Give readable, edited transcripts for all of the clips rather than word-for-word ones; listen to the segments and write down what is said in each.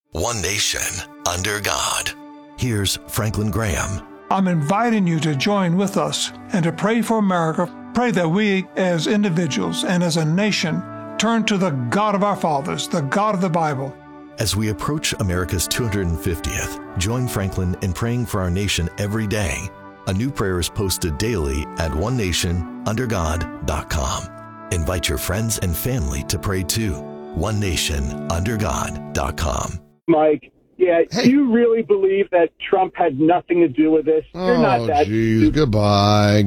One nation, under God. Here's Franklin Graham. I'm inviting you to join with us and to pray for America. Pray that we, as individuals and as a nation, turn to the God of our fathers, the God of the Bible. As we approach America's 250th, join Franklin in praying for our nation every day. A new prayer is posted daily at onenationundergod.com. Invite your friends and family to pray too. onenationundergod.com. Mike, yeah, hey. Do you really believe that Trump had nothing to do with this? You're not that. Geez. Goodbye.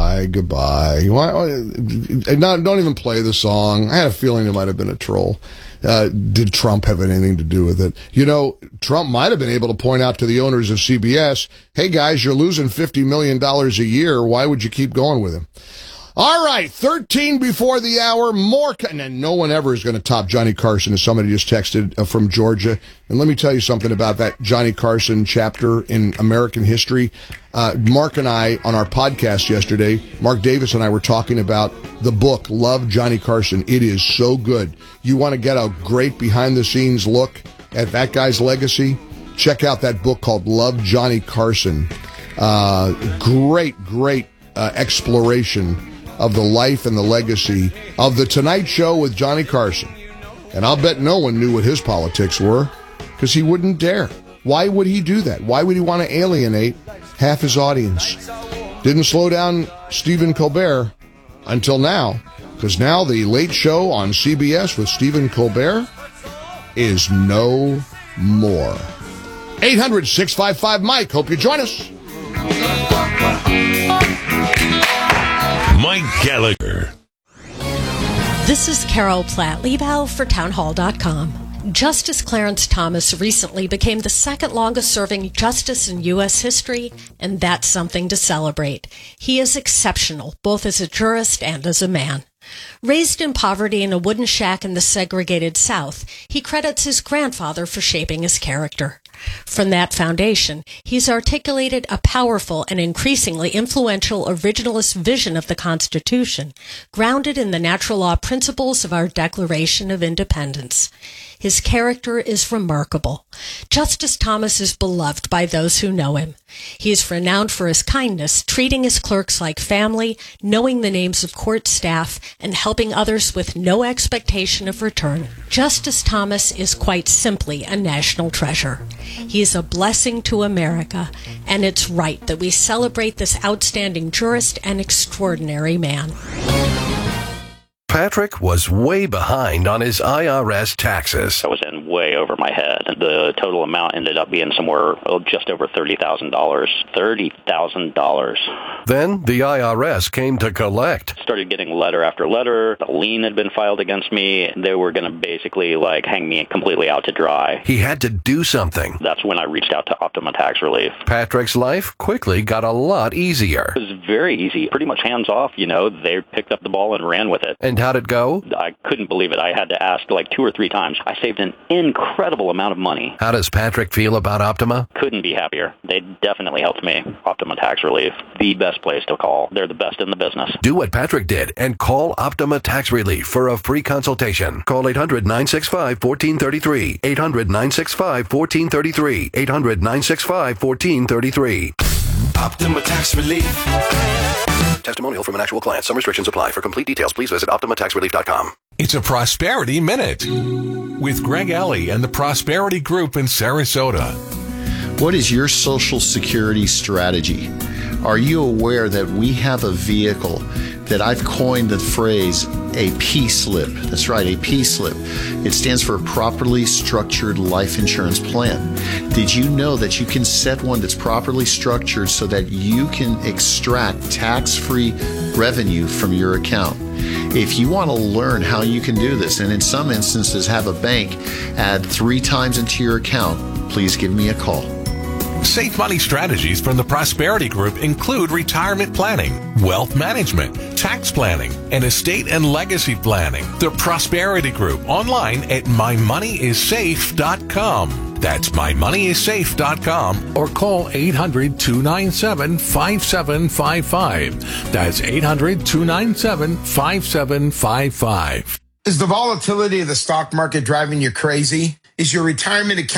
Don't even play the song. I had a feeling it might have been a troll. Did Trump have anything to do with it? You know, Trump might have been able to point out to the owners of CBS, hey guys, you're losing $50 million a year. Why would you keep going with him? All right, 13 before the hour, more, and no one ever is going to top Johnny Carson, as somebody just texted from Georgia. And let me tell you something about that Johnny Carson chapter in American history. Mark and I, on our podcast yesterday, Mark Davis and I were talking about the book, Love Johnny Carson. It is so good. You want to get a great behind-the-scenes look at that guy's legacy? Check out that book called Love Johnny Carson. Great exploration of the life and the legacy of The Tonight Show with Johnny Carson. And I'll bet no one knew what his politics were, because he wouldn't dare. Why would he do that? Why would he want to alienate half his audience? Didn't slow down Stephen Colbert until now, because now the Late Show on CBS with Stephen Colbert is no more. 800-655-MIKE. Hope you join us. Mike Gallagher. This is Carol Platt-Liebau for townhall.com. Justice Clarence Thomas recently became the second longest serving justice in U.S. history, and that's something to celebrate. He is exceptional, both as a jurist and as a man. Raised in poverty in a wooden shack in the segregated South, he credits his grandfather for shaping his character. From that foundation, he's articulated a powerful and increasingly influential originalist vision of the Constitution, grounded in the natural law principles of our Declaration of Independence. His character is remarkable. Justice Thomas is beloved by those who know him. He is renowned for his kindness, treating his clerks like family, knowing the names of court staff, and helping others with no expectation of return. Justice Thomas is quite simply a national treasure. He is a blessing to America, and it's right that we celebrate this outstanding jurist and extraordinary man. Patrick was way behind on his IRS taxes. I was in way over my head. The total amount ended up being somewhere just over $30,000. $30,000. Then the IRS came to collect. Started getting letter after letter. A lien had been filed against me. They were going to basically hang me completely out to dry. He had to do something. That's when I reached out to Optima Tax Relief. Patrick's life quickly got a lot easier. It was very easy, pretty much hands off. They picked up the ball and ran with it. And how'd it go? I couldn't believe it. I had to ask 2 or 3 times. I saved an incredible amount of money. How does Patrick feel about Optima? Couldn't be happier. They definitely helped me. Optima Tax Relief, the best place to call. They're the best in the business. Do what Patrick did and call Optima Tax Relief for a free consultation. Call 800-965-1433. 800-965-1433. 800-965-1433. Optima Tax Relief. Testimonial from an actual client. Some restrictions apply. For complete details, please visit OptimaTaxRelief.com. It's a Prosperity Minute with Greg Alley and the Prosperity Group in Sarasota. What is your Social Security strategy? Are you aware that we have a vehicle that I've coined the phrase a P-slip? That's right, a P-slip. It stands for Properly Structured Life Insurance Plan. Did you know that you can set one that's properly structured so that you can extract tax-free revenue from your account? If you want to learn how you can do this, and in some instances have a bank add 3 times into your account, please give me a call. Safe money strategies from the Prosperity Group include retirement planning, wealth management, tax planning, and estate and legacy planning. The Prosperity Group online at mymoneyissafe.com. That's mymoneyissafe.com or call 800-297-5755. That's 800-297-5755. Is the volatility of the stock market driving you crazy? Is your retirement account